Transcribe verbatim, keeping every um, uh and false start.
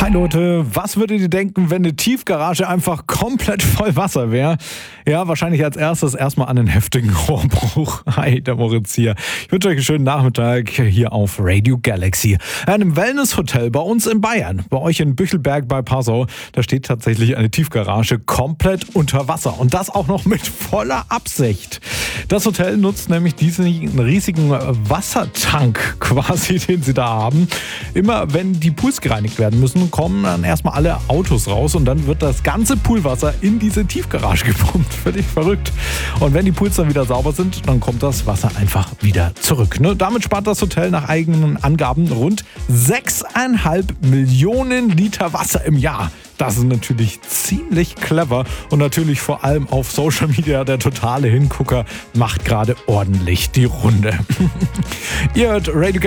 Hi Leute, was würdet ihr denken, wenn eine Tiefgarage einfach komplett voll Wasser wäre? Ja, wahrscheinlich als erstes erstmal an einen heftigen Rohrbruch. Hi, der Moritz hier. Ich wünsche euch einen schönen Nachmittag hier auf Radio Galaxy. In einem Wellnesshotel bei uns in Bayern, bei euch in Büchelberg bei Passau, da steht tatsächlich eine Tiefgarage komplett unter Wasser. Und das auch noch mit voller Absicht. Das Hotel nutzt nämlich diesen riesigen Wassertank quasi, den sie da haben. Immer wenn die Pools gereinigt werden müssen, kommen dann erstmal alle Autos raus und dann wird das ganze Poolwasser in diese Tiefgarage gepumpt. Völlig verrückt. Und wenn die Pools dann wieder sauber sind, dann kommt das Wasser einfach wieder zurück. Ne? Damit spart das Hotel nach eigenen Angaben rund sechseinhalb Millionen Liter Wasser im Jahr. Das ist natürlich ziemlich clever und natürlich vor allem auf Social Media der totale Hingucker macht gerade ordentlich die Runde. Ihr hört Radio